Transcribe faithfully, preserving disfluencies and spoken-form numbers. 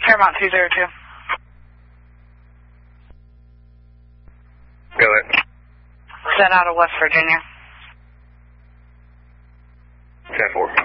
Paramount two zero two. Go ahead. Sent out of West Virginia. ten four.